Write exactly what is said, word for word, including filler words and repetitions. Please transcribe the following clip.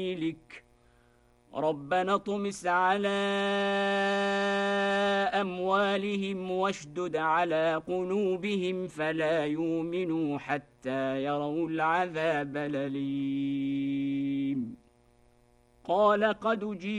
سبيلك ربنا اطمس على أموالهم واشدد على قلوبهم فلا يؤمنوا حتى يروا العذاب الأليم قال قد أجيب